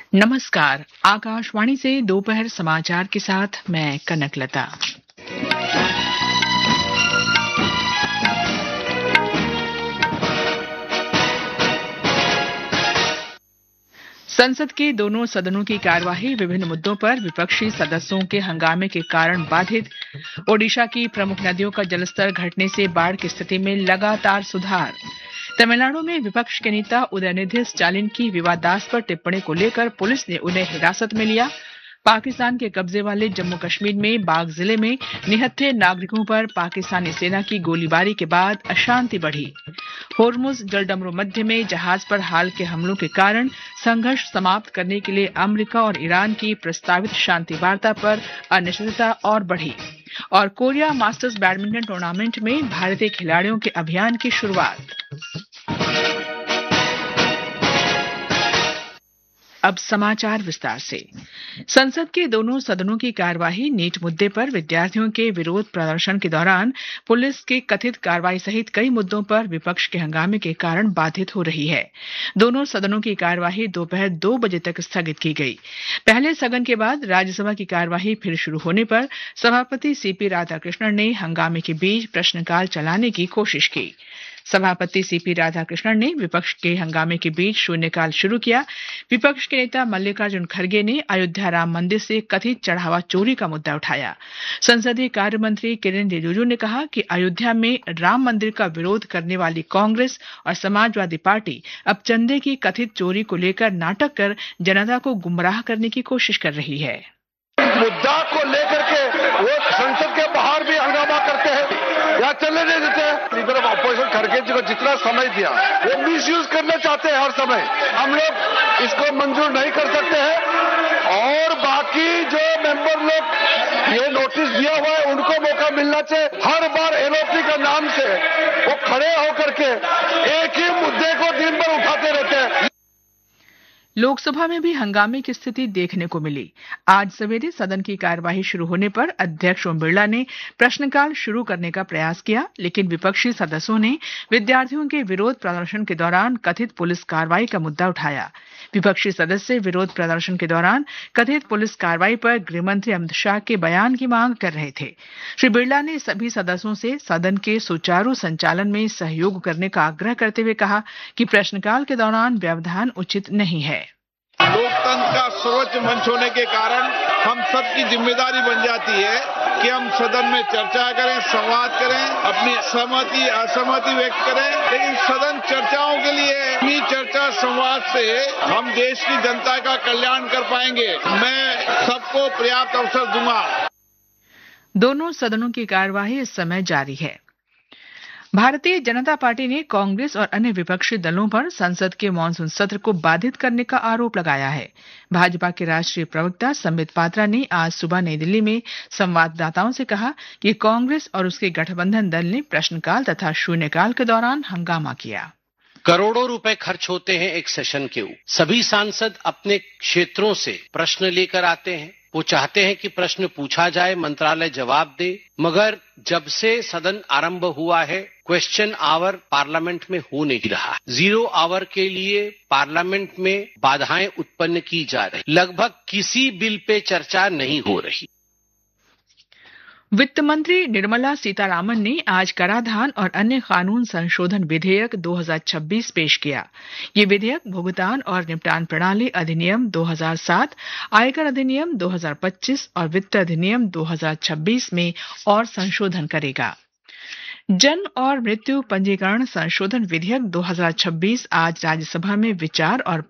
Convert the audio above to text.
नमस्कार। आकाशवाणी से दोपहर समाचार के साथ मैं कनकलता। संसद के दोनों सदनों की कार्यवाही विभिन्न मुद्दों पर विपक्षी सदस्यों के हंगामे के कारण बाधित। ओडिशा की प्रमुख नदियों का जलस्तर घटने से बाढ़ की स्थिति में लगातार सुधार। तमिलनाडु में विपक्ष के नेता उदयनिधि स्टालिन की विवादास्पद टिप्पणी को लेकर पुलिस ने उन्हें हिरासत में लिया। पाकिस्तान के कब्जे वाले जम्मू कश्मीर में बाग जिले में निहत्थे नागरिकों पर पाकिस्तानी सेना की गोलीबारी के बाद अशांति बढ़ी। होर्मुज जलडमरू मध्य में जहाज पर हाल के हमलों के कारण संघर्ष समाप्त करने के लिए अमेरिका और ईरान की प्रस्तावित शांति वार्ता पर अनिश्चितता और बढ़ी। और कोरिया मास्टर्स बैडमिंटन टूर्नामेंट में भारतीय खिलाड़ियों के अभियान की शुरुआत। अब समाचार विस्तार से। संसद के दोनों सदनों की कार्यवाही नीट मुद्दे पर विद्यार्थियों के विरोध प्रदर्शन के दौरान पुलिस के कथित कार्रवाई सहित कई मुद्दों पर विपक्ष के हंगामे के कारण बाधित हो रही है। दोनों सदनों की कार्यवाही दोपहर 2 बजे तक स्थगित की गई। पहले स्थगन के बाद राज्यसभा की कार्यवाही फिर शुरू होने पर सभापति सीपी राधाकृष्णन ने हंगामे के बीच प्रश्नकाल चलाने की कोशिश की। सभापति सीपी राधाकृष्णन ने विपक्ष के हंगामे के बीच शून्यकाल शुरू किया। विपक्ष के नेता मल्लिकार्जुन खड़गे ने अयोध्या राम मंदिर से कथित चढ़ावा चोरी का मुद्दा उठाया। संसदीय कार्य मंत्री किरेन रिजिजू ने कहा कि अयोध्या में राम मंदिर का विरोध करने वाली कांग्रेस और समाजवादी पार्टी अब चंदे की कथित चोरी को लेकर नाटक कर जनता को गुमराह करने की कोशिश कर रही है। मुद्दा को लेकर के वो संसद के बाहर भी हंगामा करते हैं या चलने नहीं देते हैं। लीडर ऑफ अपोजिशन खड़गे जी को जितना समय दिया वो मिसयूज करना चाहते हैं हर समय। हम लोग इसको मंजूर नहीं कर सकते हैं और बाकी जो मेंबर लोग ये नोटिस दिया हुआ है उनको मौका मिलना चाहिए। हर बार एलओपी का नाम से वो खड़े होकर के एक ही मुद्दे को दिन भर उठाते रहते हैं। लोकसभा में भी हंगामे की स्थिति देखने को मिली। आज सवेरे सदन की कार्यवाही शुरू होने पर अध्यक्ष ओम बिरला ने प्रश्नकाल शुरू करने का प्रयास किया, लेकिन विपक्षी सदस्यों ने विद्यार्थियों के विरोध प्रदर्शन के दौरान कथित पुलिस कार्रवाई का मुद्दा उठाया। विपक्षी सदस्य विरोध प्रदर्शन के दौरान कथित पुलिस कार्रवाई पर गृहमंत्री अमित शाह के बयान की मांग कर रहे थे। श्री बिरला ने सभी सदस्यों से सदन के सुचारू संचालन में सहयोग करने का आग्रह करते हुए कहा कि प्रश्नकाल के दौरान व्यवधान उचित नहीं है। लोकतंत्र का सर्वोच्च मंच होने के कारण हम सबकी जिम्मेदारी बन जाती है कि हम सदन में चर्चा करें, संवाद करें, अपनी सहमति असहमति व्यक्त करें। लेकिन सदन चर्चाओं के लिए इन्हीं चर्चा संवाद से हम देश की जनता का कल्याण कर पाएंगे। मैं सबको पर्याप्त अवसर दूंगा। दोनों सदनों की कार्यवाही इस समय जारी है। भारतीय जनता पार्टी ने कांग्रेस और अन्य विपक्षी दलों पर संसद के मानसून सत्र को बाधित करने का आरोप लगाया है। भाजपा के राष्ट्रीय प्रवक्ता संबित पात्रा ने आज सुबह नई दिल्ली में संवाददाताओं से कहा कि कांग्रेस और उसके गठबंधन दल ने प्रश्नकाल तथा शून्यकाल के दौरान हंगामा किया। करोड़ों रुपए खर्च होते हैं एक सेशन के ऊपर। सभी सांसद अपने क्षेत्रों से प्रश्न लेकर आते हैं। वो चाहते हैं कि प्रश्न पूछा जाए, मंत्रालय जवाब दे, मगर जब से सदन आरंभ हुआ है क्वेश्चन आवर पार्लियामेंट में हो नहीं रहा। 0 आवर के लिए पार्लियामेंट में बाधाएं उत्पन्न की जा रही। लगभग किसी बिल पे चर्चा नहीं हो रही। वित्त मंत्री निर्मला सीतारामन ने आज कराधान और अन्य कानून संशोधन विधेयक 2026 पेश किया। ये विधेयक भुगतान और निपटान प्रणाली अधिनियम 2007, आयकर अधिनियम 2025 और वित्त अधिनियम 2026 में और संशोधन करेगा। जन्म और मृत्यु पंजीकरण संशोधन विधेयक 2026 आज राज्यसभा में विचार और